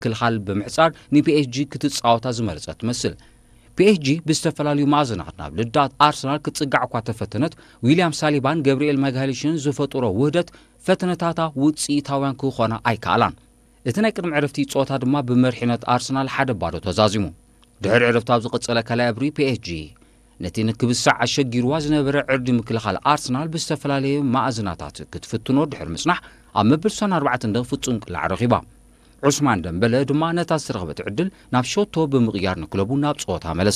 ክልኻል ብምሕጻር ንፒኤስጂ ክትጻወታ ዝመርጸት ትመስል ፒኤስጂ ብዝተፈላለዩ ማዕዘናት ናብ ልዳት ኣርሰናል ክትጽጋዕ እኳ ተፈተነት ዊልያም ሳሊባን ገብርኤል ማጋሊሽን ዝፈጥሮ ውህደት ፈተነታታ ውጽኢታውያን ክኾና ኣይከኣላን እቲ ናይ ቅድሚ ዕረፍቲ ጾታ ድማ ብመርሒነት ኣርሰናል 1-0 ተዛዚሙ ድሕሪ ዕረፍቲ ኣብ ዝቕጸለ ካልኣይ እብሪ ፒኤስጂ ነቲ ንክብሳዕ ኣሸጊርዋ ዝነበረ ዕርዲ ምክልኻል ኣርሰናል ብዝተፈላለዩ ማዕዘናታት ክትፍትኖ ድሕሪ ምጽናሕ ኣብ መበል 4 ፍጹም ቅላዕ ረኺባ ዑስማን ደምበለ ድማ ነታ ዝረኸበት ዕድል ናብ ሾቶ ብምቕያር ንክለቡ ናብ ጾታ መለሳ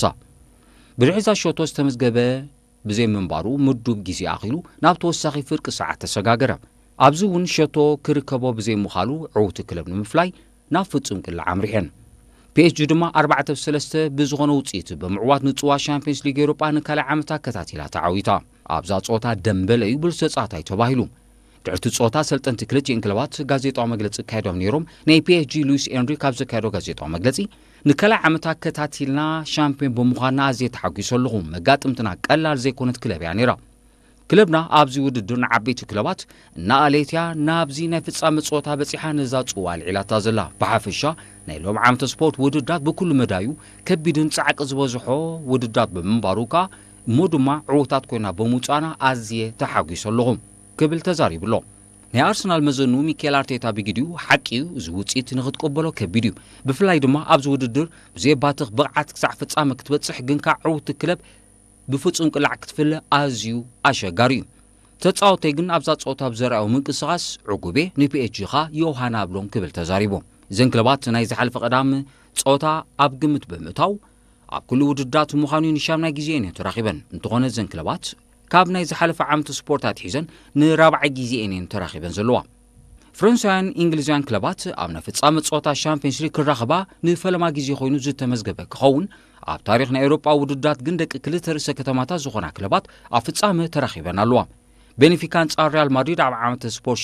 ብድሕዛ ሾቶ ዝተመዝገበ ብዘይ ምንባሩ ምዱብ ግዜ ኣኺሉ ናብ ተወሳኺ ፍርቂ ሰዓት ተሰጋገረ ኣብዚ እውን ሾቶ ክርከቦ ብዘይ ምኻሉ ዕውቲ ክለብ ንምፍላይ ናብ ፍጹም ቅላዕ ኣምሪሐን ፒኤስጂ ድማ 4-3 ብዝኾነ ውጽኢት ብምዕዋት ንጽዋ ሻምፒዮንስ ሊግ ኤውሮጳ ንካልኣይ ዓመት ከታቲላ ተዓዊታ ኣብዛ ጾታ ደምበለ እዩ ብልጽ ተጻዋታይ ተባሂሉ ድሕርቲ ጾታ ሰልጠንቲ ክልቲአን ክለባት ጋዜጣዊ መግለጺ ካይዶም ነይሮም ናይ ፒኤስጂ ሉዊስ ኤንሪክ ኣብ ዘካየዶ ጋዜጣዊ መግለጺ ንካልኣይ ዓመት ከታቲልና ሻምፒዮን ብምዃንና ኣዝየ ተሓጒሶ ኣለኹ መጋጥምትና ቀላል ዘይኮነት ክለብ እያ ነይራ ክለብና ኣብዚ ውድድር ንዓበይቲ ክለባት እናኣሌትያ ናብዚ ናይ ፍጻመ ጾታ በጺሓ ነዛ ጽዋ ልዒላታ ዘላ ብሓፈሻ ናይ ሎም ዓመት ስፖርት ውድዳት ብኩሉ መዳዩ ከቢድን ጻዕቂ ዝበዝሖ ውድዳት ብምንባሩ ከዓ እሞ ድማ ዕውታት ኮይና ብምውጻና ኣዝየ ተሓጒሶ ኣለኹ ክብል ተዛሪብሎ ናይ ኣርሰናል መዘኑ ሚኬል ኣርቴታ ብግዲኡ ሓቂ እዚ ውጽኢት ንኽትቀበሎ ከቢድ እዩ ብፍላይ ድማ ኣብዚ ውድድር ብዘይባትኽ ብቕዓት ክሳዕ ፍጻመ ክትበጽሕ ግን ከዓ ዕውቲ ክለብ ብፍጹም ቅላዕ ክትፍለ ኣዝዩ ኣሸጋሪ እዩ ተጻወተይ ግን ኣብዛ ጾታ ብዘርኣዩ ምንቅስቓስ ዕጉቤ ንፒኤስጂ ኻ ዮሃና ብሎም ክብል ተዛሪቦ እዘን ክለባት ናይ ዝሓለፈ ቀዳም ጾታ ኣብ ግምት ብምእታው ኣብ ኩሉ ውድዳት ምዃኑ ንሻምናይ ግዜ እየን ተራኺበን እንተኾነ እዘን ክለባት ካብ ናይ ዝሓለፈ ዓመት ስፖርታት ሒዘን ንራብዓይ ግዜ እየን ተራኺበን ዘለዋ ፍራንሳውያን እንግሊዛውያን ክለባት ኣብ ናይ ፍጻመ ጾታ ሻምፒዮንስ ሊግ ክራኸባ ንፈለማ ግዜ ኮይኑ ዝተመዝገበ ክኸውን ኣብ ታሪኽ ናይ ኤውሮጳ ውድዳት ግን ደቂ ክልተ ርእሰ ከተማታት ዝኾና ክለባት ኣብ ፍጻመ ተራኺበን ኣለዋ ቤኔፊካ አንጻር ሪያል ማድሪድ ኣብ ዓመት ስፖርት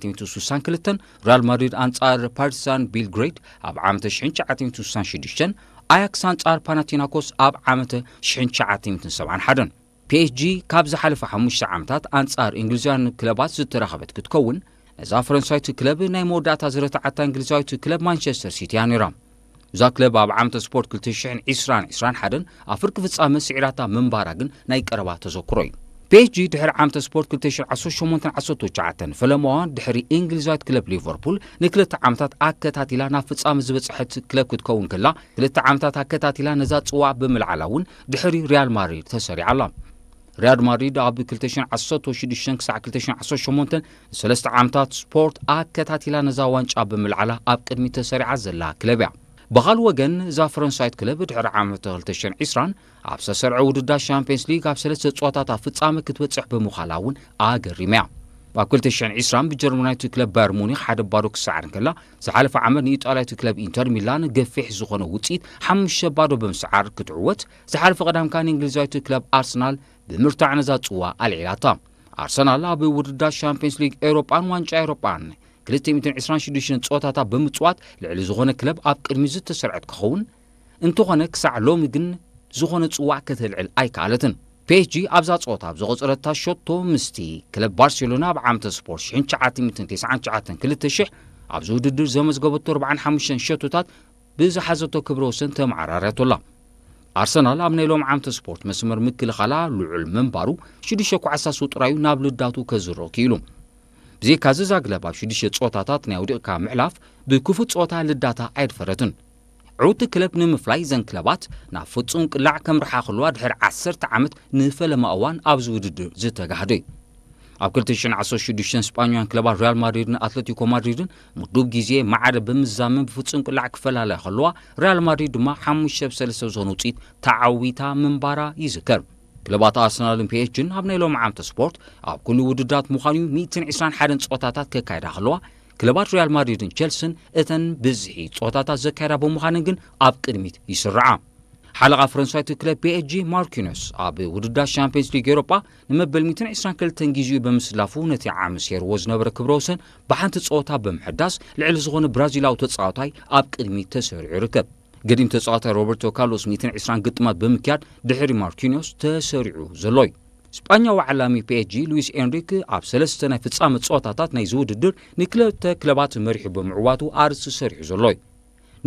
1962 ሪያል ማድሪድ አንጻር ፓርቲዛን ቤልግሬድ ኣብ ዓመት 1966 ኣያክስ አንጻር ፓናቲናኮስ ኣብ ዓመት 1971 ፒኤስጂ ካብ ዝሓለፈ 5 ዓመታት አንጻር እንግሊዛውያን ክለባት ዝተራኸበት ክትከውን ነዛ ፈረንሳዊት ክለብ ናይ መወዳእታ ዝረታዓታ እንግሊዛዊት ክለብ ማንቸስተር ሲቲ ነይራ እዛ ክለብ ኣብ ዓመት ስፖርት 2020-21 ኣብ ፍርቂ ፍጻመ ስዒራታ ምንባራ ግን ናይ ቀረባ ተዘክሮ እዩ ፒኤስጂ ድሕሪ ዓመት ስፖርት 2018-19 ፈለማዋን ድሕሪ እንግሊዛዊት ክለብ ሊቨርፑል ንክልተ ዓመታት ኣከታቲላ ናብ ፍጻመ ዝበጽሐት ክለብ ክትከውን ከላ ክልተ ዓመታት ኣከታቲላ ነዛ ጽዋዕ ብምልዓላ እውን ድሕሪ ሪያል ማድሪድ ተሰሪዓላ ሪያል ማድሪድ ኣብ 2016-2018 3 ዓመታት ስፖርት ኣከታቲላ ነዛ ዋንጫ ብምልዓላ ኣብ ቅድሚ ተሰሪዓ ዘላ ክለብ እያ بغال وجن ذا فرنسايت كلب دحر عام 2020 ኣብ ሰሰርዐ ውድድር ሻምፒዮንስ ሊግ ኣብ 3 ጨዋታታት ፍጻመ ክትበጽሕ ብምዃላውን ኣገሪምያ ኣብ 2020 ብጀርመናዊት ክለብ ባየር ሙኒክ 1-0 ክስዓርን ከላ ዝሓለፈ ዓመት ንኢጣልያዊት ክለብ ኢንተር ሚላን ገፊሕ ዝኾነ ውጽኢት 5-0 ብምስዓር ክትዕወት ዝሓለፈ ቀዳም ካን እንግሊዛዊት ክለብ ኣርሰናል ብምርታዕ ነዛ ጽዋ ኣልዒላታ ኣርሰናል ኣብ ውድድር ሻምፒዮንስ ሊግ ኤውሮጳን ዋንጫ ኤውሮጳን 226 ጨዋታታት ብምጽዋት ልዕሊ ዝኾነ ክለብ ኣብ ቅድሚ ዝተሰርዐት ክኸውን እንተኾነ ክሳዕ ሎሚ ግን ዝኾነ ጽዋዕ ከተልዕል ኣይከኣለትን ፒኤስጂ ኣብዛ ጸወታ ብዝቆጸረታ ሾቶ ምስቲ ክለብ ባርሴሎና ብዓመተ ስፖርት 1999 ኣብ ውድድር ዘመዝገበቶ 45 ሾቶታት ብዝሓዘቶ ክብረ ወሰን ተመዓራርያቶላ ኣርሰናል ኣብ ናይ ሎም ዓመተ ስፖርት መስመር ምክልኻላ ልዑል መንባሩ 6 ኳዕሳሱ ጥራዩ ናብ ልዳቱ ከዝሮ ኪኢሉ ብዘይካ ዝዛ ክለብ ኣብ 6 ጸወታታት ናይ ውድቕካ ምዕላፍ ብክፉት ጸወታ ልዳታ ኣይድፈረትን عود كلب نمفلاي زن كلبات نافتصون قلاع كم رح خلوا دحر 10 عامت نفلما اوان ابز وددر زتغاهدي ኣብ 2016 ስፓኛን ክለባት ሪያል ማድሪድን አትሌቲኮ ማድሪድን ሙዱብ ጊዜ ማዕረ በመዛመን በፍጹም ቅላዕ ክፈላለ ኸለዋ ሪያል ማድሪድ ድማ 5-3 ዞን ውጪት ተዓዊታ መንባራ ይዝከር ክለባት አርሰናልን ፒኤስጂን ኣብ ናይ ሎም ዓመተ ስፖርት ኣብ ኩሉ ውድዳት ምዃኑ 121 ጸወታታት ከካይዳ ኸለዋ ክለባት ሪያል ማድሪድን ቸልሲን እተን ብዝሒ ጸወታታት ዘካይዳ ብምዃነን ግን ኣብ ቅድሚት ይስርዓ حلقة فرنساويت كلب بيجي ماركينوس ኣብ ውድድር ሻምፒዮንስ ሊግ ኤውሮጳ ንመበል 122 ጊዜ በመስላፉ ነቲ ዓም ሴር ወዝነበረ ክብረ ወሰን ብሓንቲ ጸወታ ብምሕዳስ ልዕሊ ዝኾነ ብራዚላዊ ተጻዋታይ ኣብ ቅድሚት ተሰሪዑ ይርከብ ገዲም ተጻዋታይ ሮበርቶ ካርሎስ 120 ግጥማት ብምክያድ ድሕሪ ማርኪኒዮስ ተሰሪዑ ዘሎይ ስፓኛዊ ዓላሚ ፒኤስጂ ሉዊስ ኤንሪክ ኣብ 3 ናይ ፍጻመ ጸወታታት ናይ ውድድር ንክልተ ክለባት መሪሑ ብምዕዋቱ ኣርስ ሰሪዑ ዘሎይ